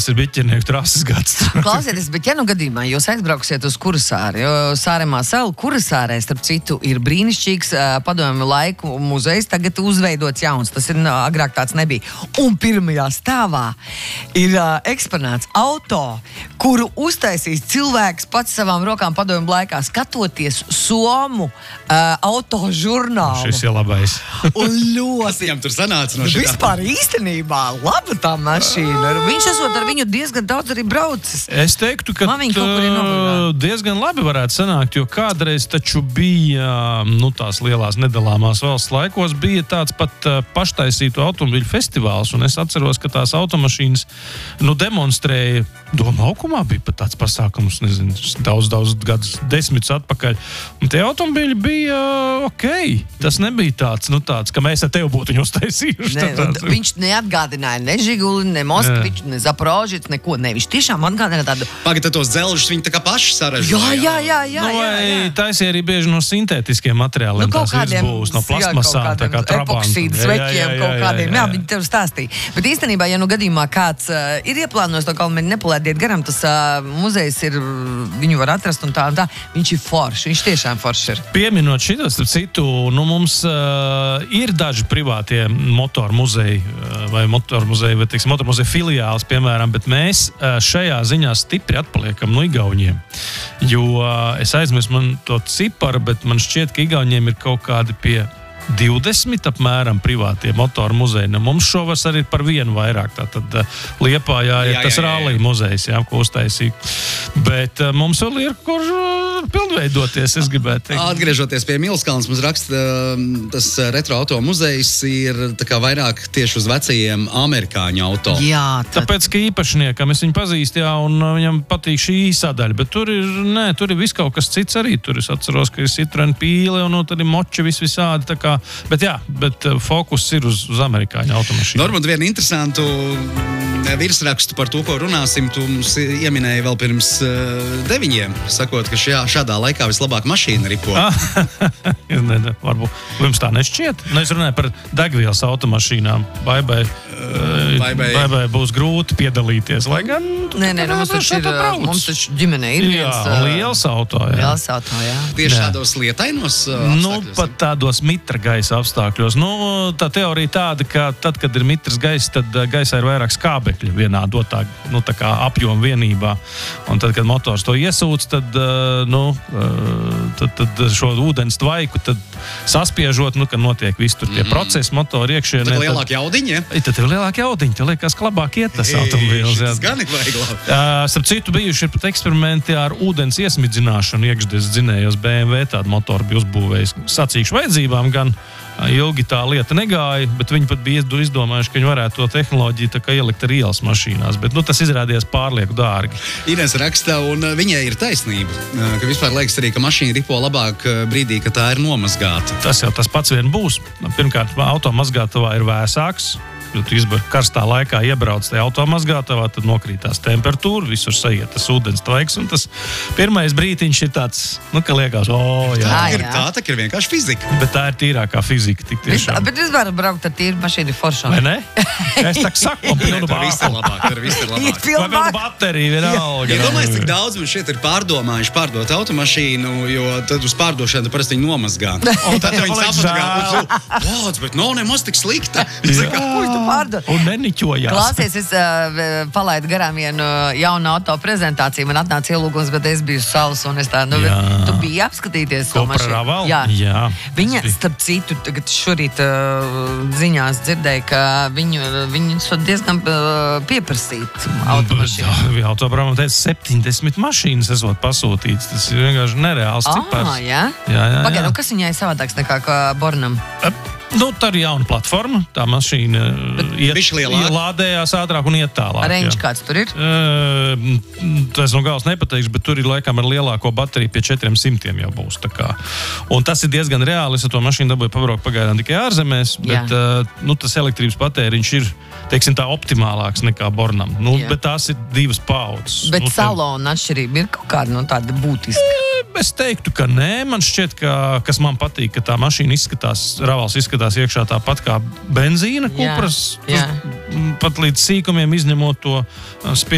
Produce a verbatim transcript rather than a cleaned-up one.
ir biķernieku trases gads. Klausieties, bet ja nu gadījumā jūs aizbrauksiet uz Kurasāri, jo Sāremā salu Kurasārē, starp citu, ir brīnišķīgs uh, padomju laiku muzejs, tagad uzveidots jauns, tas ir uh, agrāk tāds nebija. Un pirmajā stāvā ir uh, eksponāts auto, kuru uztaisīs cilvēks pats savām rokām padomju laikā, skatoties Somu uh, auto žurnālu. Šis ir labais. Un ļoti. Viņam tur sanāca no šitā. Vispār īstenībā laba tā mašīna. Viņš esot ar viņu diezgan daudz arī braucis. Es teiktu, ka Man viņa kaut kur ir novirgāta. diezgan labi varētu sanākt, jo kādreiz taču bija, nu tās lielās nedalāmās valsts laikos, bija tāds pat uh, paštaisītu automobiļu festivāls, un es atceros, ka tās automašīnas, nu, demonstrēja, Doma laukumā bija pat tāds pasākums, nezinu, daudz, daudz gadus, desmitus atpakaļ, un tie automobiļi bija uh, ok. Tas nebija tāds, nu tāds, ka mēs ar tevi būtu viņu uztaisījuši. Ne, tāds, viņš neatgādināja ne Žiguli, ne Moskviču, ne Zaprožits, neko. Ne, viņš tiešām atgādināja tādu. Pagad, tos dzelžus viņi tā kā paši saražoja. Jā, jā, jā, jā, nu, jā, jā. Taisīja arī bieži no sintētiskiem materiāliem, Nu, kaut tās kādiem, virsbūvas, no jā, plasmasām, kaut tā kā kādiem trabantu. epoksīdu sveķiem, kaut kādiem. Jā, viņi tev stāstīja. Bet īstenībā, ja nu gadījumā kāds uh, ir ieplānojis to kalmeni, nepalaidiet garām, tas uh, muzejs ir, viņu var atrast un tā un tā. Viņš ir foršs, viņš tiešām foršs ir. Pieminot šitos, starp citu, nu mums uh, ir daži privātie motoru muzeji uh, vai motoru muzeji, vai, teiksim, motoru muzeja filiāls, piemēram, bet mēs uh, šajā ziņā stipri atpaliekam no Igauniem. Jo uh, es aizmirsu man to ciparu, bet man šķiet, ka Igauniem ir kaut kādi pie divdesmit apmēram privātie motoru muzeji. Nu, mums šovas arī par vienu vairāk. Tātad uh, Liepājā ir Jā, tas jā, jā, jā. rallija muzejs, jā, ko uztaisīja. Bet uh, mums vēl ir, kur uh, pilnveidoties, es gribētu teikt. Atgriežoties pie Milskalnas, mums raksta, tas retro auto muzejs ir tā kā vairāk tieši uz vecajiem amerikāņu auto. Jā, tad, Tāpēc, ka īpašniekam es viņu pazīstu, jā, un uh, viņam patīk šī sadaļa, bet tur ir, nē, tur ir viss kaut kas cits arī. Tur es atceros, ka ir Citroen pīle un no, tad ir moči vis visādi, tā kā, bet jā, bet uh, fokus ir uz, uz amerikāņu automašīnu. Normand, vienu interesantu virsrakstu par to, ko runāsim, tu mums ieminēji vēl pirms uh, deviņiem, sakot, ka šajā, šādā laikā vislabāk mašīna ripo. Ah, ne, ne, varbūt. Jums tā nešķiet? Nu, es runāju par degvielas automašīnām. Baibai, Baibai. baibai būs grūti piedalīties, lai gan... nē, nē, nu, mums taču ir, mums taču ģimenē ir Jā, viens uh, liels auto, jā. liels auto, jā. Tieši Jā. tādos lietainos uh, Nu, apstākļos. pat tādos mitra gaisa apstākļos. Nu, tā teorija tāda, ka tad, kad ir mitras gaisa, tad uh, gaisā ir vairāk skābekļa vienā dotā, nu, tā kā apjoma vienībā. Un tad, kad motors to iesūc, tad, uh, nu, uh, tad, tad šo ūdens tvaiku tad saspiežot, nu, kad notiek viss tur tie Mhm. procesi, motori iekšienē. Tad tad- lielāk jaudiņi, ja? Ei, Tad ir lielāka jaudiņa, tad liekas, ka labāk iet tas automobīls. jā. Tas gan ir vajag labi. Uh, starp citu, bijuši ir pat eksperimenti ar ūdens iesmidzināšanu iekšdes dzinējos. B M W tādu motoru bija uzbūvējis sacīkšu vajadzībām, gan uh, ilgi tā lieta negāja, bet viņi pat bija izdo- izdomājuši, ka viņi varētu to tehnoloģiju tā kā ielikt ar ielas mašīnās, bet nu, tas izrādījās pārlieku dārgi. Ines raksta, un uh, viņai ir taisnība, uh, ka vispār liekas arī, ka mašīna ripo labāk uh, brīdī, kad tā ir nomazgāta. Tas jau tas pats vien būs. Pirmkārt, automazgātavā ir vēsāks. Ja tu izbar, karstā laikā iebrauc tajā automazgātavā, tad nokrītās temperatūra, visur sajiet tas ūdens tvaiks, un tas pirmais brītiņš ir tāds, nu, ka liekas, o, jā. Tā, Ah, ir, jā. tā tā ir vienkārši fizika. Bet tā ir tīrākā fizika, tik Vis, tiešām. bet es varu braukt ar tīru mašīnu foršām. Vai ne? Es tā saku, man pilnu Tur viss ir bāku. labāk, tur viss ir Ir labāk. Vai pilna pilnu bateriju vienalga. Ja domāju, cik daudz mums šeit ir pārdomājuši pārdot automašīnu, jo tad uz pārdošanu parasti viņi nomazgā. Un tad Jā, viņi paliek sapratā, ka bet nav nemaz tik slikta. Ko tu pārdod? Un neniķojās. Klausies, es uh, palaidu garām vienu jaunu auto prezentāciju. Man atnāca ielūgums, bet es biju salas un es tā, nu, Jā. tu biji apskatīties Ko to par mašīnu? Ravalu? Jā. Jā. Viņa, Tas bija. starp citu, tagad šorīt uh, ziņās dzirdēja, ka viņu, viņu esot diezgan uh, pieprasīt automašīnu. Jā, autobraucam teica, septiņdesmit mašīnas esot pasūtīts. Tas ir vienkārši nereāls cipars. Ah, jā? Jā, jā, Pagaid, jā. nu, kas viņai savādāks nekā kā Bornam? Nu, tā ir jauna platforma. Tā mašīna iet, bišķi lielāka. lādējās ātrāk un iet tālāk. Range jā. kāds tur ir? Uh, tas no galas nepateikšu, bet tur ir laikam ar lielāko bateriju pie četriem simtiem jau būs. tā kā. Un tas ir diezgan reāli. Es ar to mašīnu dabūju pabraukt pagaidām tikai ārzemēs, bet uh, nu, tas elektrības patēriņš ir, teiksim tā, optimālāks nekā Bornam. Nu, Jā. bet tās ir divas paudzes. Bet nu, salona atšķirība ir kaut kāda no tāda būtiska. Es teiktu, ka nē. Man šķiet, ka kas man patīk, ka tā mašīna izskatās, Ravals izskatās iekšā tāpat kā benzīna Jā, kupras. jā. Tas, pat līdz sīkumiem izņemot to uh,